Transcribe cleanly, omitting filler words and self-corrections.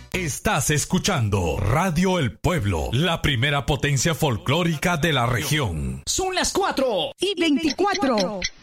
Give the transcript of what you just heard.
Estás escuchando Radio El Pueblo, la primera potencia folclórica de la región. Son las 4:24.